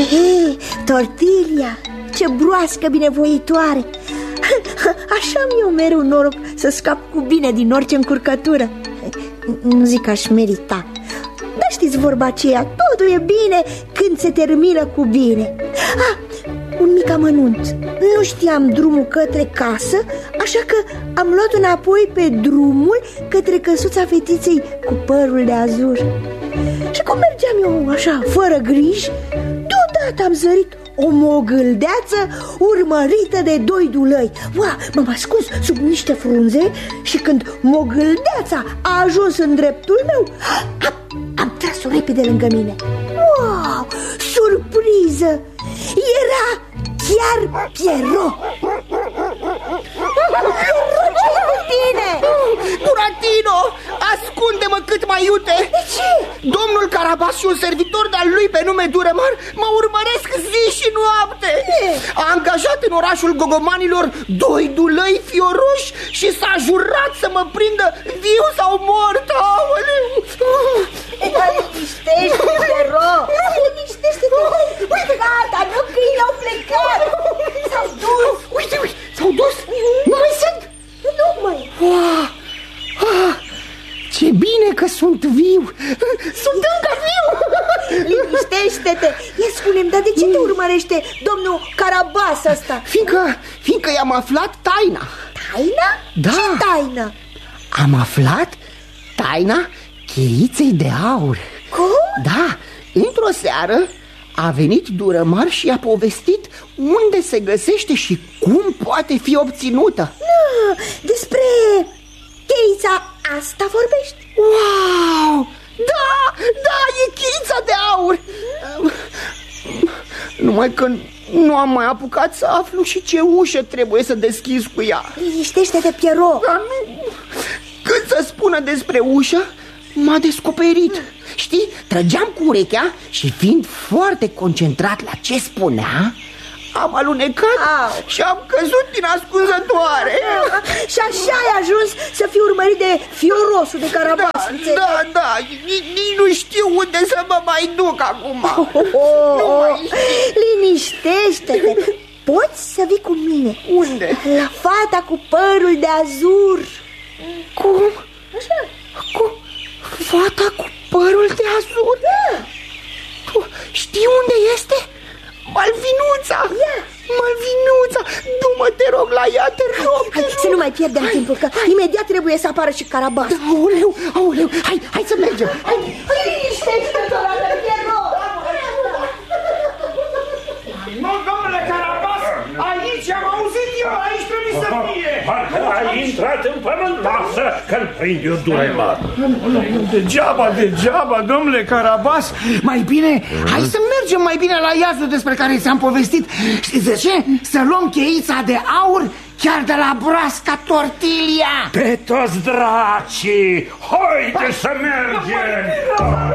Tortilia, ce broască binevoitoare. Așa am eu mereu noroc să scap cu bine din orice încurcătură. Nu zic că aș merita, dar știți vorba aceea, totul e bine când se termină cu bine. Un mic amănunt. Nu știam drumul către casă, așa că am luat înapoi pe drumul către căsuța fetiței cu părul de azur. Și cum mergeam eu așa, fără griji, deodată am zărit o mogâldeață urmărită de 2 dulăi. M-am ascuns sub niște frunze și când mogâldeața a ajuns în dreptul meu, am tras-o repede lângă mine. Wow, surpriză! Era chiar Pierrot. Ce-i cu tine? Buratino, ascunde-mă cât mai iute. De ce? Domnul Carabas și un servitor de-al lui pe nume Duremar mă urmăresc zi și noapte. A angajat în orașul gogomanilor 2 dulăi fioroși și s-a jurat să mă prindă viu sau mort. Liniștește-te, Pierrot. Liniștește-te. Gata, nu, câinii au plecat. S-au dus. Uite, s-au dus. Nu mai sunt. Nu mai. Ce bine că sunt viu. Sunt încă viu. Liniștește-te. Ia spune-mi, dar de ce te urmărește domnul Carabas ăsta? Fiindcă i-am aflat taina. Taina? Da. Ce taină? Am aflat taina cheiței de aur. Cum? Da, într-o seară a venit Duremar și a povestit unde se găsește și cum poate fi obținută. Despre cheița asta vorbești? Wow! Da, e cheița de aur. Numai că nu am mai apucat să aflu și ce ușă trebuie să deschizi cu ea. Liniștește-te, Pierrot. Dar nu... Cât să spună despre ușă, m-a descoperit. Știi, trăgeam cu urechea și fiind foarte concentrat la ce spunea, am alunecat și am căzut din ascunzătoare. Și așa ai ajuns să fii urmărit de fiorosul de Carabas. Da, nici nu știu unde să mă mai duc acum. Liniștește-te. Poți să vii cu mine. Unde? La fata cu părul de azur. Cum? Așa. Cu fata cu părul de azur? Da. Știi unde este? Malvinuța! Malvinuța! Du-mă, te rog, la ea, te rog! Hai, să nu mai pierdem timpul, că imediat trebuie să apară și Carabas. Aoleu, hai să mergem! Hai, liniștește-te, Pierrot! Nu, domnule Carabas, aici am auzit eu, aici trebuie să fie! Parcă ai intrat în pământ, lasă că-l prind eu Duremar. Degeaba, domnule Carabas. Mai bine, hai să mergem mai bine la iazul despre care ți-am povestit. Știți de ce? Să luăm cheița de aur chiar de la broasca Tortilia. Pe toți dracii, haide să mergem!